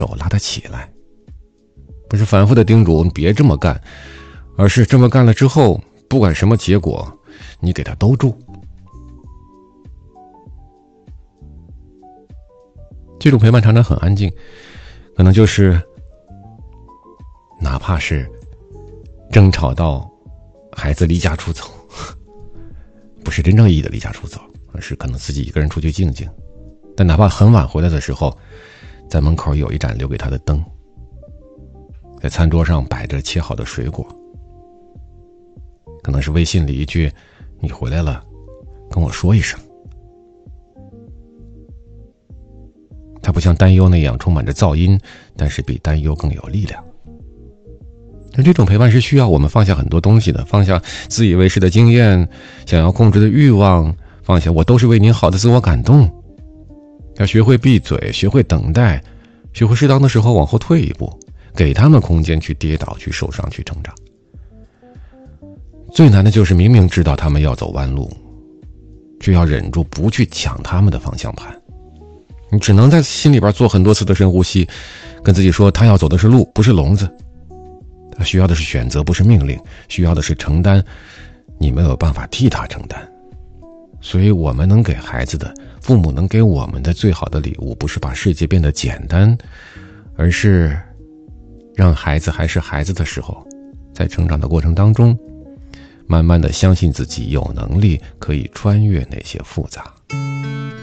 手拉他起来，不是反复的叮嘱别这么干，而是这么干了之后，不管什么结果，你给他兜住。这种陪伴常常很安静，可能就是哪怕是争吵到孩子离家出走，不是真正意义的离家出走，而是可能自己一个人出去静静，但哪怕很晚回来的时候，在门口有一盏留给他的灯，在餐桌上摆着切好的水果，可能是微信里一句你回来了跟我说一声。它不像担忧那样充满着噪音，但是比担忧更有力量。但这种陪伴是需要我们放下很多东西的，放下自以为是的经验，想要控制的欲望，放下我都是为您好的自我感动。要学会闭嘴，学会等待，学会适当的时候往后退一步，给他们空间去跌倒，去受伤，去成长。最难的就是明明知道他们要走弯路，却要忍住不去抢他们的方向盘。你只能在心里边做很多次的深呼吸，跟自己说他要走的是路，不是笼子。他需要的是选择，不是命令，需要的是承担，你没有办法替他承担。所以我们能给孩子的，父母能给我们的最好的礼物，不是把世界变得简单，而是让孩子还是孩子的时候，在成长的过程当中，慢慢的相信自己有能力可以穿越那些复杂。